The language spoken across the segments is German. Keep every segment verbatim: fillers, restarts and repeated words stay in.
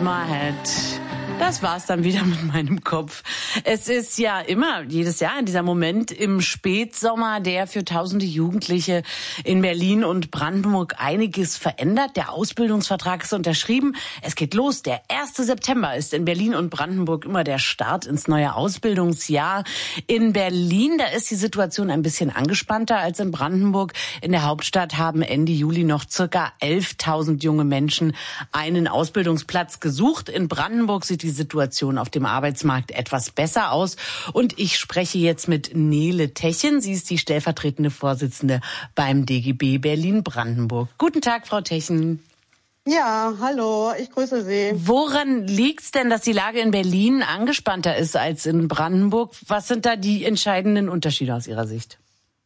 my head. Das war's dann wieder mit meinem Kopf. Es ist ja immer, jedes Jahr, dieser Moment im Spätsommer, der für tausende Jugendliche in Berlin und Brandenburg einiges verändert. Der Ausbildungsvertrag ist unterschrieben. Es geht los. Der erste September ist in Berlin und Brandenburg immer der Start ins neue Ausbildungsjahr. In Berlin, da ist die Situation ein bisschen angespannter als in Brandenburg. In der Hauptstadt haben Ende Juli noch circa elftausend junge Menschen einen Ausbildungsplatz gesucht. In Brandenburg sieht die Situation auf dem Arbeitsmarkt etwas besser aus. Und ich spreche jetzt mit Nele Techen. Sie ist die stellvertretende Vorsitzende beim D G B Berlin-Brandenburg. Guten Tag, Frau Techen. Ja, hallo, ich grüße Sie. Woran liegt's denn, dass die Lage in Berlin angespannter ist als in Brandenburg? Was sind da die entscheidenden Unterschiede aus Ihrer Sicht?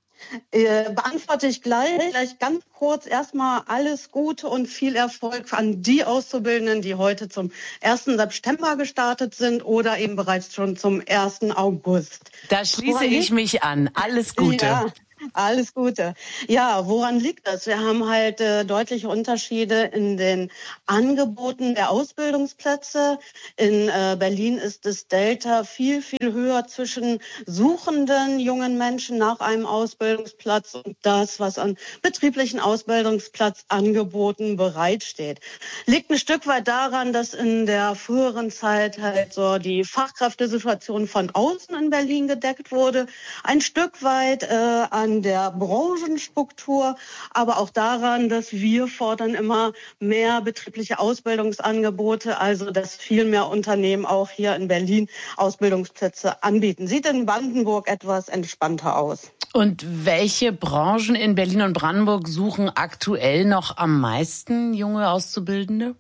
Äh, beantworte ich gleich, gleich ganz kurz erstmal alles Gute und viel Erfolg an die Auszubildenden, die heute zum ersten September gestartet sind oder eben bereits schon zum ersten August. Da schließe ich mich an. Alles Gute. Ja. Alles Gute. Ja, woran liegt das? Wir haben halt äh, deutliche Unterschiede in den Angeboten der Ausbildungsplätze. In äh, Berlin ist das Delta viel, viel höher zwischen suchenden jungen Menschen nach einem Ausbildungsplatz und das, was an betrieblichen Ausbildungsplatzangeboten bereitsteht. Liegt ein Stück weit daran, dass in der früheren Zeit halt so die Fachkräftesituation von außen in Berlin gedeckt wurde. Ein Stück weit äh, an der Branchenstruktur, aber auch daran, dass wir fordern immer mehr betriebliche Ausbildungsangebote, also dass viel mehr Unternehmen auch hier in Berlin Ausbildungsplätze anbieten. Sieht in Brandenburg etwas entspannter aus. Und welche Branchen in Berlin und Brandenburg suchen aktuell noch am meisten junge Auszubildende?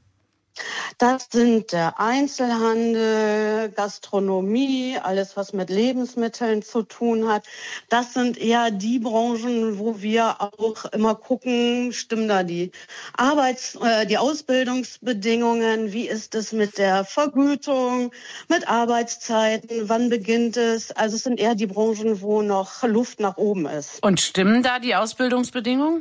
Das sind der Einzelhandel, Gastronomie, alles was mit Lebensmitteln zu tun hat. Das sind eher die Branchen, wo wir auch immer gucken, stimmen da die Arbeits-, äh, die Ausbildungsbedingungen, wie ist es mit der Vergütung, mit Arbeitszeiten, wann beginnt es? Also es sind eher die Branchen, wo noch Luft nach oben ist. Und stimmen da die Ausbildungsbedingungen?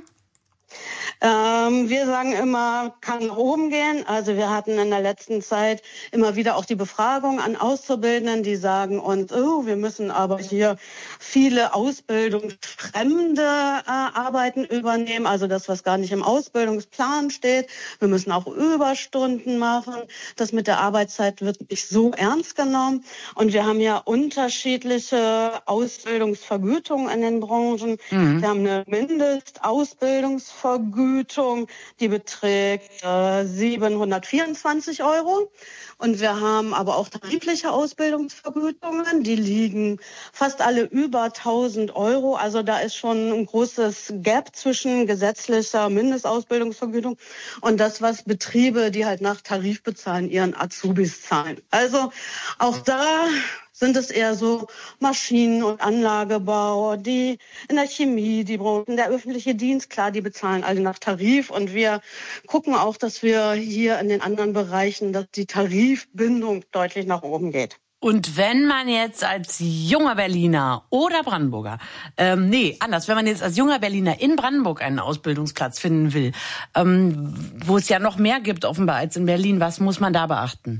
Ähm, wir sagen immer, kann nach oben gehen. Also wir hatten in der letzten Zeit immer wieder auch die Befragung an Auszubildenden, die sagen uns, oh, wir müssen aber hier viele ausbildungsfremde äh, Arbeiten übernehmen, also das, was gar nicht im Ausbildungsplan steht. Wir müssen auch Überstunden machen. Das mit der Arbeitszeit wird nicht so ernst genommen. Und wir haben ja unterschiedliche Ausbildungsvergütungen in den Branchen. Mhm. Wir haben eine Mindestausbildungsvergütung. Vergütung, die beträgt äh, siebenhundertvierundzwanzig Euro. Und wir haben aber auch tarifliche Ausbildungsvergütungen, die liegen fast alle über tausend Euro. Also da ist schon ein großes Gap zwischen gesetzlicher Mindestausbildungsvergütung und das, was Betriebe, die halt nach Tarif bezahlen, ihren Azubis zahlen. Also auch da sind es eher so Maschinen- und Anlagebau, die in der Chemie, die Branchen, der öffentliche Dienst, klar, die bezahlen alle nach Tarif. Und wir gucken auch, dass wir hier in den anderen Bereichen, dass die Tarifbindung deutlich nach oben geht. Und wenn man jetzt als junger Berliner oder Brandenburger, ähm, nee, anders, wenn man jetzt als junger Berliner in Brandenburg einen Ausbildungsplatz finden will, ähm, wo es ja noch mehr gibt offenbar als in Berlin, was muss man da beachten?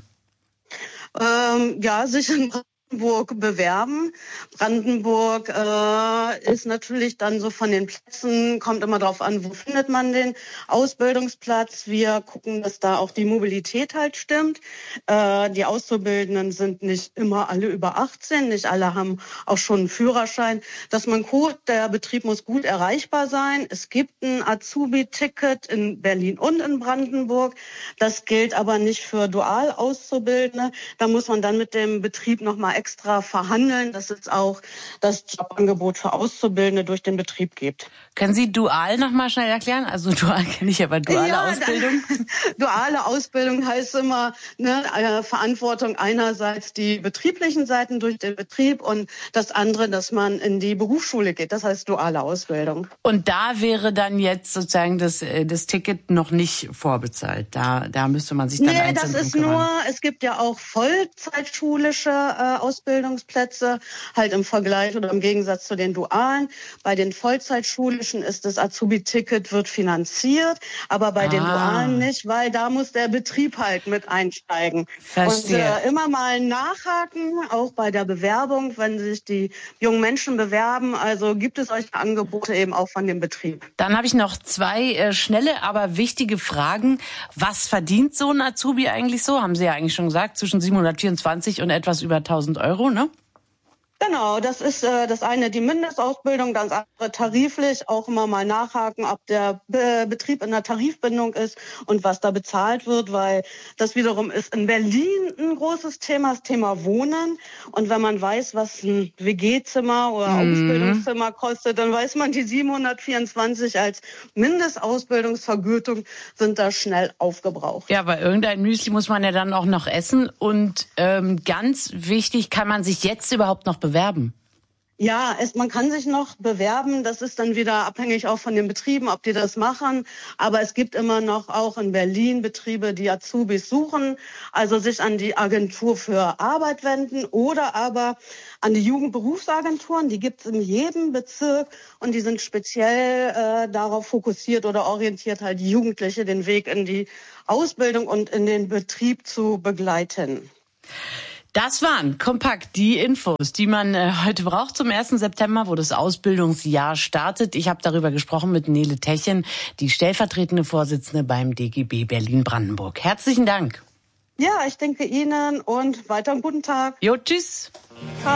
Ähm, ja, sicher Brandenburg bewerben. Brandenburg äh, ist natürlich dann so von den Plätzen, kommt immer darauf an, wo findet man den Ausbildungsplatz. Wir gucken, dass da auch die Mobilität halt stimmt. Äh, die Auszubildenden sind nicht immer alle über achtzehn, nicht alle haben auch schon einen Führerschein. Dass man gut, der Betrieb muss gut erreichbar sein. Es gibt ein Azubi-Ticket in Berlin und in Brandenburg. Das gilt aber nicht für Dual-Auszubildende. Da muss man dann mit dem Betrieb nochmal extra verhandeln, dass es auch das Jobangebot für Auszubildende durch den Betrieb gibt. Können Sie dual noch mal schnell erklären? Also dual kenne ich, aber duale ja, Ausbildung? Dann, duale Ausbildung heißt immer ne, äh, Verantwortung einerseits die betrieblichen Seiten durch den Betrieb und das andere, dass man in die Berufsschule geht. Das heißt duale Ausbildung. Und da wäre dann jetzt sozusagen das, das Ticket noch nicht vorbezahlt. Da, da müsste man sich dann nee, einzeln das ist kümmern. nur, es gibt ja auch vollzeitschulische äh, Mindestausbildungsplätze, halt im Vergleich oder im Gegensatz zu den Dualen. Bei den Vollzeitschulischen ist das Azubi-Ticket wird finanziert, aber bei ah. den Dualen nicht, weil da muss der Betrieb halt mit einsteigen. Verstehe. Und äh, immer mal nachhaken, auch bei der Bewerbung, wenn sich die jungen Menschen bewerben. Also gibt es solche Angebote eben auch von dem Betrieb. Dann habe ich noch zwei äh, schnelle, aber wichtige Fragen. Was verdient so ein Azubi eigentlich so? Haben Sie ja eigentlich schon gesagt, zwischen siebenhundertvierundzwanzig und etwas über tausend Euro, ne? Genau, das ist äh, das eine die Mindestausbildung, das andere tariflich, auch immer mal nachhaken, ob der Be- Betrieb in der Tarifbindung ist und was da bezahlt wird, weil das wiederum ist in Berlin ein großes Thema, das Thema Wohnen. Und wenn man weiß, was ein W G-Zimmer oder mhm. Ausbildungszimmer kostet, dann weiß man, die siebenhundertvierundzwanzig als Mindestausbildungsvergütung sind da schnell aufgebraucht. Ja, aber irgendein Müsli muss man ja dann auch noch essen. Und ähm, ganz wichtig, kann man sich jetzt überhaupt noch bewerben? Ja, es, man kann sich noch bewerben. Das ist dann wieder abhängig auch von den Betrieben, ob die das machen. Aber es gibt immer noch auch in Berlin Betriebe, die Azubis suchen. Also sich an die Agentur für Arbeit wenden oder aber an die Jugendberufsagenturen. Die gibt es in jedem Bezirk und die sind speziell äh, darauf fokussiert oder orientiert, halt Jugendliche den Weg in die Ausbildung und in den Betrieb zu begleiten. Das waren kompakt die Infos, die man äh, heute braucht zum ersten September, wo das Ausbildungsjahr startet. Ich habe darüber gesprochen mit Nele Techen, die stellvertretende Vorsitzende beim D G B Berlin-Brandenburg. Herzlichen Dank. Ja, ich danke Ihnen und weiter einen guten Tag. Jo, tschüss. Ciao.